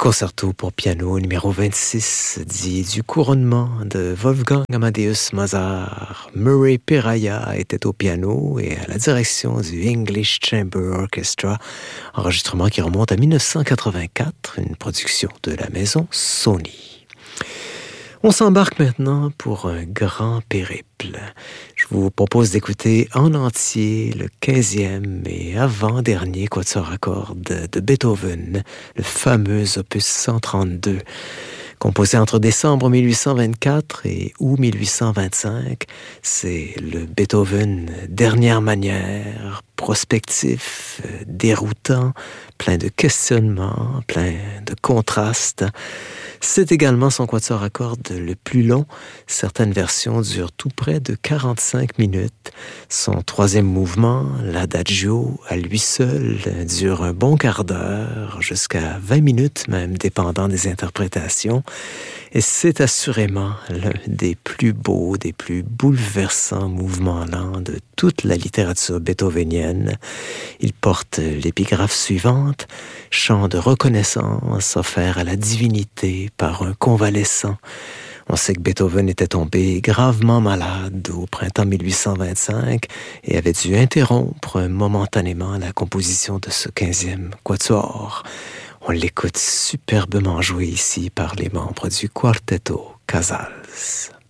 Concerto pour piano numéro 26, dit du couronnement de Wolfgang Amadeus Mozart. Murray Peraya était au piano et à la direction du English Chamber Orchestra, enregistrement qui remonte à 1984, une production de la maison Sony. On s'embarque maintenant pour un grand périple. Je vous propose d'écouter en entier le 15e et avant-dernier quatuor à cordes de Beethoven, le fameux opus 132. Composé entre décembre 1824 et août 1825, c'est le Beethoven dernière manière, prospectif, déroutant, plein de questionnements, plein de contrastes. C'est également son quatuor à cordes le plus long. Certaines versions durent tout près de 45 minutes. Son troisième mouvement, l'Adagio, à lui seul, dure un bon quart d'heure, jusqu'à 20 minutes même, dépendant des interprétations. Et c'est assurément l'un des plus beaux, des plus bouleversants mouvements lents de toute la littérature beethovenienne. Il porte l'épigraphe suivante: « Chant de reconnaissance offert à la divinité par un convalescent ». On sait que Beethoven était tombé gravement malade au printemps 1825 et avait dû interrompre momentanément la composition de ce 15e quatuor. On l'écoute superbement joué ici par les membres du Quartetto Casals.